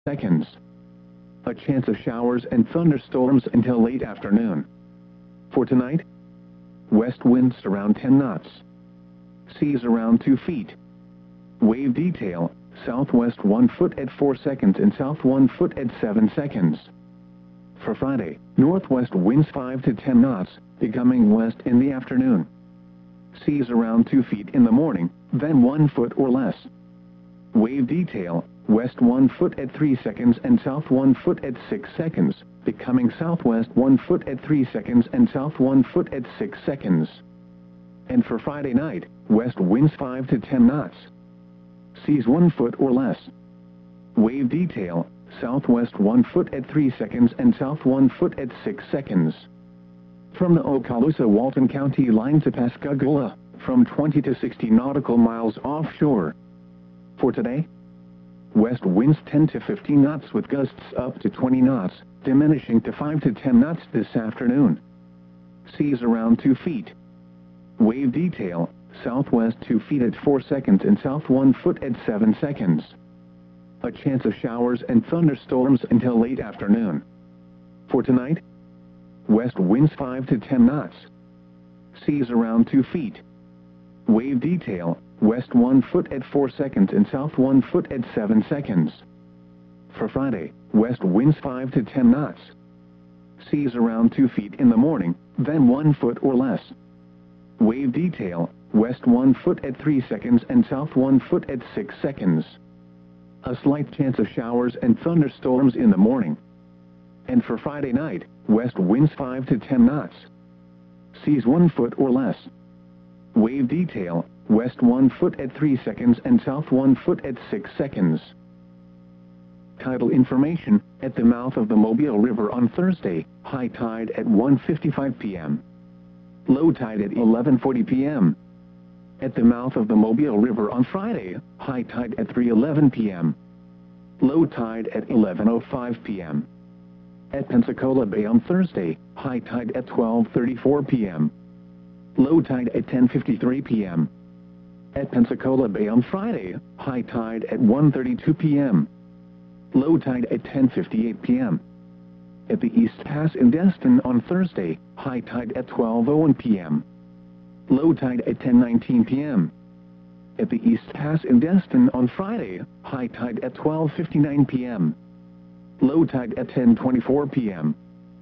seconds. A chance of showers and thunderstorms until late afternoon. For tonight, west winds around 10 knots. Seas around 2 feet. Wave detail, southwest 1 foot at 4 seconds and south 1 foot at 7 seconds. For Friday, northwest winds 5 to 10 knots, becoming west in the afternoon. Seas around 2 feet in the morning, then 1 foot or less. Wave detail, west 1 foot at 3 seconds and south 1 foot at 6 seconds, becoming southwest 1 foot at 3 seconds and south 1 foot at 6 seconds. And for Friday night, west winds 5 to 10 knots. Seas 1 foot or less. Wave detail, southwest 1 foot at 3 seconds and south 1 foot at 6 seconds. From the Okaloosa-Walton County line to Pascagoula, from 20 to 60 nautical miles offshore. For today, west winds 10 to 15 knots with gusts up to 20 knots, diminishing to 5 to 10 knots this afternoon. Seas around 2 feet. Wave detail, southwest 2 feet at 4 seconds and south 1 foot at 7 seconds. A chance of showers and thunderstorms until late afternoon. For tonight, west winds 5 to 10 knots. Seas around 2 feet. Wave detail, west 1 foot at 4 seconds and south 1 foot at 7 seconds. For Friday, west winds 5 to 10 knots. Seas around 2 feet in the morning, then 1 foot or less. Wave detail, west 1 foot at 3 seconds and south 1 foot at 6 seconds. A slight chance of showers and thunderstorms in the morning. And for Friday night, west winds 5 to 10 knots. Seas 1 foot or less. Wave detail, west 1 foot at 3 seconds and south 1 foot at 6 seconds. Tidal information, at the mouth of the Mobile River on Thursday, high tide at 1:55 p.m. Low tide at 11:40 p.m. At the mouth of the Mobile River on Friday, high tide at 3:11 p.m. Low tide at 11:05 p.m. At Pensacola Bay on Thursday, high tide at 12:34 p.m. Low tide at 10:53 p.m. At Pensacola Bay on Friday, high tide at 1:32 p.m. Low tide at 10:58 p.m. At the East Pass in Destin on Thursday, high tide at 12:01 p.m. Low tide at 10:19 p.m. At the East Pass in Destin on Friday, high tide at 12:59 p.m. Low tide at 10:24 p.m.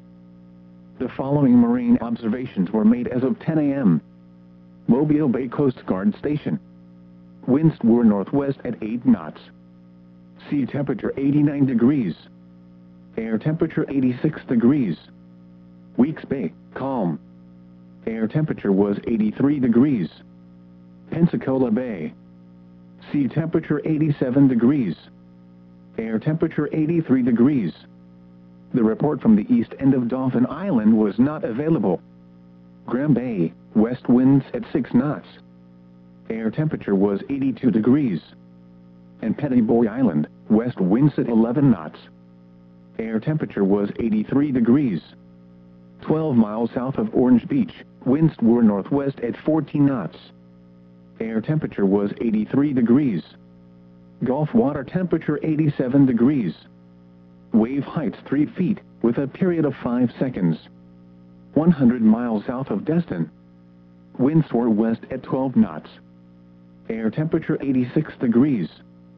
The following marine observations were made as of 10 a.m. Mobile Bay Coast Guard Station. Winds were northwest at 8 knots. Sea temperature 89 degrees. Air temperature 86 degrees. Weeks Bay, calm. Air temperature was 83 degrees. Pensacola Bay. Sea temperature 87 degrees. Air temperature 83 degrees. The report from the east end of Dauphin Island was not available. Graham Bay, west winds at 6 knots. Air temperature was 82 degrees. And Petty Boy Island, west winds at 11 knots. Air temperature was 83 degrees. 12 miles south of Orange Beach, winds were northwest at 14 knots. Air temperature was 83 degrees. Gulf water temperature 87 degrees. Wave heights 3 feet, with a period of 5 seconds. 100 miles south of Destin. Winds were west at 12 knots. Air temperature 86 degrees.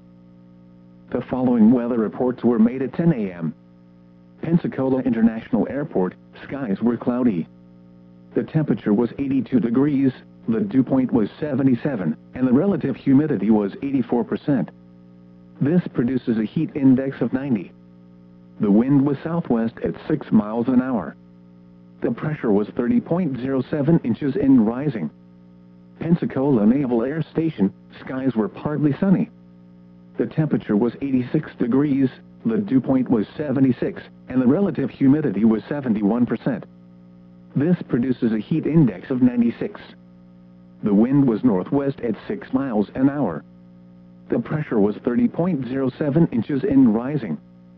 The following weather reports were made at 10 a.m. Pensacola International Airport, skies were cloudy. The temperature was 82 degrees, the dew point was 77, and the relative humidity was 84%. This produces a heat index of 90. The wind was southwest at 6 miles an hour. The pressure was 30.07 inches and rising. Pensacola Naval Air Station, skies were partly sunny. The temperature was 86 degrees, the dew point was 76, and the relative humidity was 71%. This produces a heat index of 96. The wind was northwest at 6 miles an hour. The pressure was 30.07 inches and rising.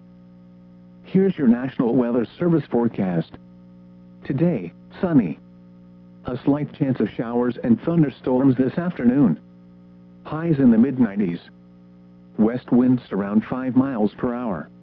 Here's your National Weather Service forecast. Today, sunny. A slight chance of showers and thunderstorms this afternoon. Highs in the mid-90s. West winds around 5 miles per hour.